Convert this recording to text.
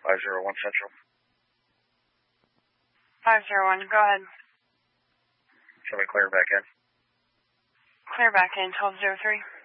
501 Central. 501, go ahead. Should we clear back in? Clear back in, 1203.